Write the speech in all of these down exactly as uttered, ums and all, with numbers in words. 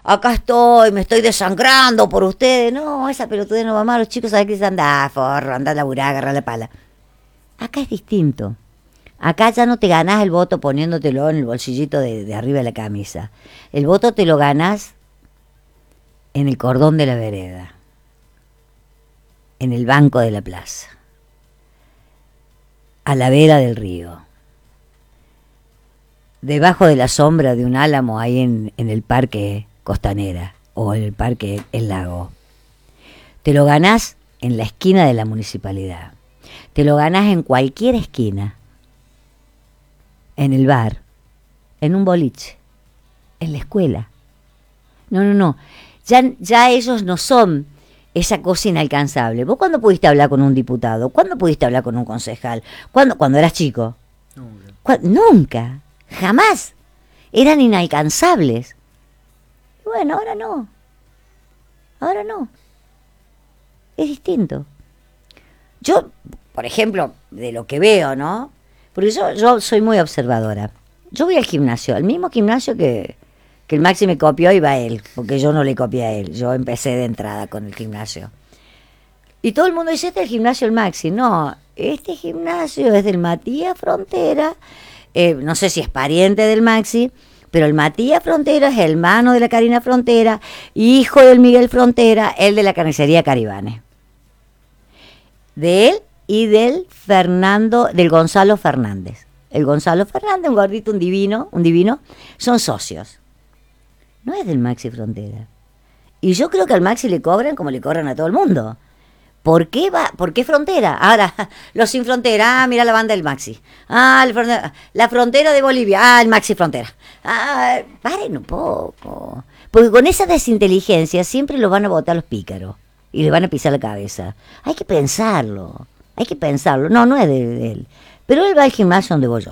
acá estoy, me estoy desangrando por ustedes. No, esa pelotudez no va más, los chicos saben que se anda, forro, anda a laburar, agarrar la pala. Acá es distinto. Acá ya no te ganás el voto poniéndotelo en el bolsillito de, de arriba de la camisa. El voto te lo ganás en el cordón de la vereda, en el banco de la plaza, a la vera del río, debajo de la sombra de un álamo ahí en, en el parque Costanera o en el parque El Lago. Te lo ganás en la esquina de la municipalidad. Te lo ganás en cualquier esquina. En el bar, en un boliche, en la escuela. No, no, no. Ya, ya ellos no son esa cosa inalcanzable. ¿Vos cuándo pudiste hablar con un diputado? ¿Cuándo pudiste hablar con un concejal? ¿Cuándo, cuando eras chico? Nunca. ¿Cuándo? Nunca. Jamás. Eran inalcanzables. Bueno, ahora no. Ahora no. Es distinto. Yo, por ejemplo, de lo que veo, ¿no? Porque yo, yo soy muy observadora. Yo voy al gimnasio, al mismo gimnasio que, que el Maxi me copió y va él, porque yo no le copié a él. Yo empecé de entrada con el gimnasio. Y todo el mundo dice, este es el gimnasio del Maxi. No, este gimnasio es del Matías Frontera. Eh, no sé si es pariente del Maxi, pero el Matías Frontera es hermano de la Karina Frontera, hijo del Miguel Frontera, el de la carnicería Caribane. De él y del Fernando, del Gonzalo Fernández. El Gonzalo Fernández, un gordito, un divino, un divino, son socios. No es del Maxi Frontera. Y yo creo que al Maxi le cobran como le cobran a todo el mundo. ¿Por qué va? ¿Por qué Frontera? Ahora, los sin frontera, ah, mira la banda del Maxi. Ah, el frontera, la frontera de Bolivia, ah, el Maxi Frontera. Ah, paren un poco. Porque con esa desinteligencia siempre lo van a botar los pícaros. Y le van a pisar la cabeza. Hay que pensarlo. Hay que pensarlo. No, no es de, de él. Pero él va al gimnasio donde voy yo.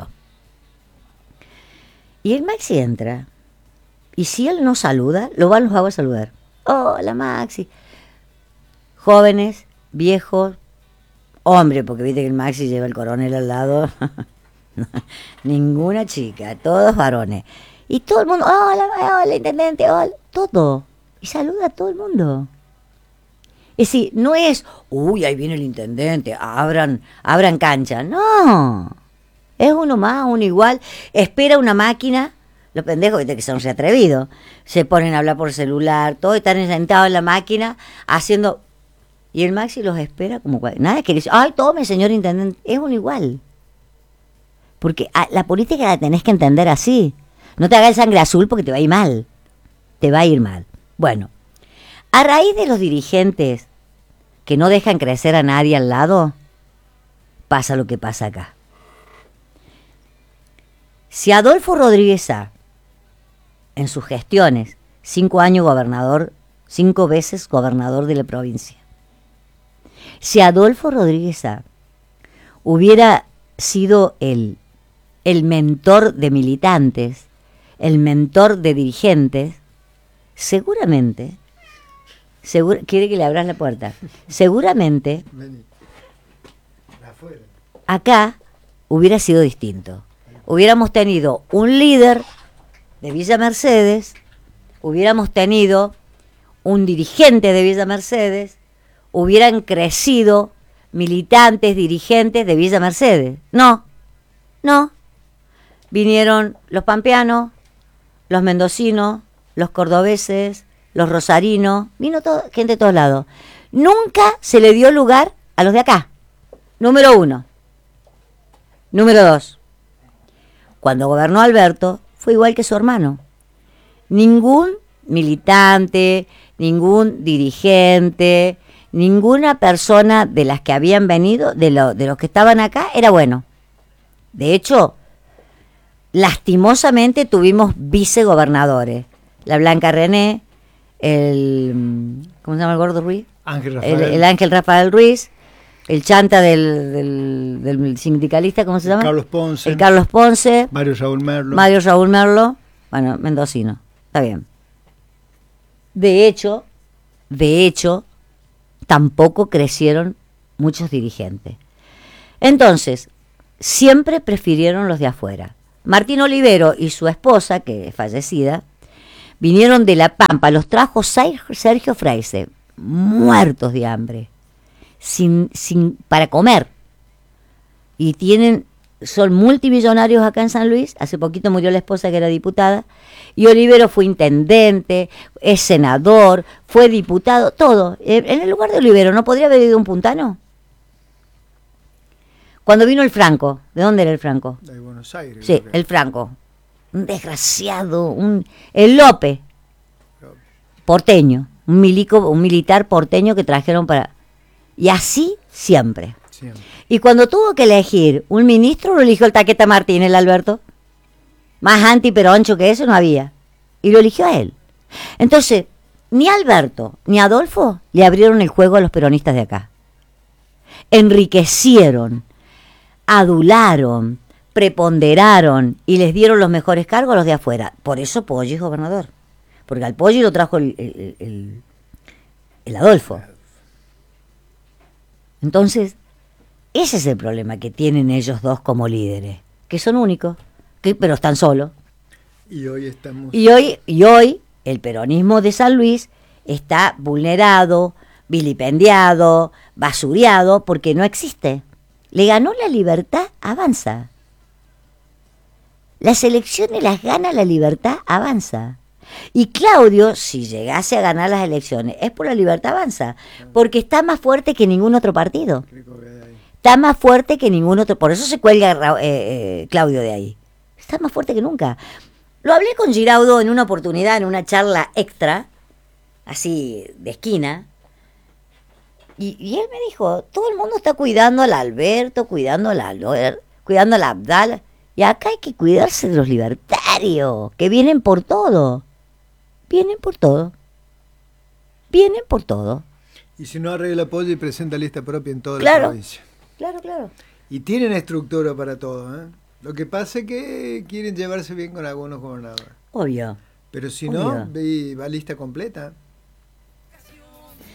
Y el Maxi entra. Y si él no saluda, lo van los hago a saludar. Hola, Maxi. Jóvenes, viejos, hombre, porque viste que el Maxi lleva el coronel al lado. Ninguna chica, todos varones. Y todo el mundo, hola, hola, intendente, hola, todo. Y saluda a todo el mundo. Es decir, no es, uy, ahí viene el intendente, abran, abran cancha. No, es uno más, uno igual. Espera una máquina, los pendejos, viste que son re atrevidos, se ponen a hablar por celular, todo, están sentados en la máquina haciendo, y el Maxi los espera como cual, nada que decir, ay, tome, señor intendente, es uno igual. Porque a, la política la tenés que entender así. No te hagas el sangre azul porque te va a ir mal, te va a ir mal. Bueno. A raíz de los dirigentes que no dejan crecer a nadie al lado, pasa lo que pasa acá. Si Adolfo Rodríguez Sá, en sus gestiones, cinco años gobernador, cinco veces gobernador de la provincia, si Adolfo Rodríguez Sá hubiera sido el, el mentor de militantes, el mentor de dirigentes, seguramente... Segura, quiere que le abras la puerta. Seguramente acá hubiera sido distinto. Hubiéramos tenido un líder de Villa Mercedes, hubiéramos tenido un dirigente de Villa Mercedes, hubieran crecido militantes, dirigentes de Villa Mercedes. No, no. Vinieron los pampeanos, los mendocinos, los cordobeses, los rosarinos, vino todo, gente de todos lados. Nunca se le dio lugar a los de acá. Número uno. Número dos. Cuando gobernó Alberto, fue igual que su hermano. Ningún militante, ningún dirigente, ninguna persona de las que habían venido, de, lo, de los que estaban acá, era bueno. De hecho, lastimosamente tuvimos vicegobernadores. La Blanca René, el, ¿cómo se llama el gordo Ruiz? Ángel Rafael. El, el Ángel Rafael Ruiz, el chanta del, del, del sindicalista, ¿cómo se llama? Carlos Ponce. El Carlos Ponce. Mario Raúl Merlo. Mario Raúl Merlo. Bueno, mendocino. Está bien. De hecho, de hecho, tampoco crecieron muchos dirigentes. Entonces, siempre prefirieron los de afuera. Martín Olivero y su esposa, que es fallecida, vinieron de La Pampa, los trajo Sergio Freise, muertos de hambre, sin, sin, para comer. Y tienen, son multimillonarios acá en San Luis. Hace poquito murió la esposa que era diputada. Y Olivero fue intendente, es senador, fue diputado, todo. En el lugar de Olivero, ¿no podría haber ido un puntano? Cuando vino el Franco, ¿de dónde era el Franco? De Buenos Aires. Sí, el Franco. Un desgraciado, un el Lope, porteño, un milico, un militar porteño que trajeron para... Y así siempre. siempre. Y cuando tuvo que elegir un ministro, lo eligió el Taqueta Martínez, el Alberto. Más anti-peroncho que eso no había. Y lo eligió a él. Entonces, ni Alberto ni Adolfo le abrieron el juego a los peronistas de acá. Enriquecieron, adularon, preponderaron y les dieron los mejores cargos a los de afuera. Por eso Poggi es gobernador. Porque al Poggi lo trajo el, el, el, el Adolfo. Entonces, ese es el problema que tienen ellos dos como líderes, que son únicos, que, pero están solos. Y hoy estamos... Y hoy, y hoy el peronismo de San Luis está vulnerado, vilipendiado, basureado, porque no existe. Le ganó La Libertad Avanza. Las elecciones las gana La Libertad Avanza. Y Claudio, si llegase a ganar las elecciones, es por La Libertad Avanza, porque está más fuerte que ningún otro partido. Está más fuerte que ningún otro, por eso se cuelga eh, eh, Claudio de ahí. Está más fuerte que nunca. Lo hablé con Giraudo en una oportunidad, en una charla extra, así de esquina, y, y él me dijo, todo el mundo está cuidando al Alberto, cuidando al Albert, cuidando al Abdal, y acá hay que cuidarse de los libertarios, que vienen por todo. Vienen por todo. Vienen por todo. Y si no arregla apoyo y presenta lista propia en toda claro, la provincia. Claro, claro. Y tienen estructura para todo, ¿eh? Lo que pasa es que quieren llevarse bien con algunos gobernadores. Obvio. Pero si Obvio. no, ve- va lista completa.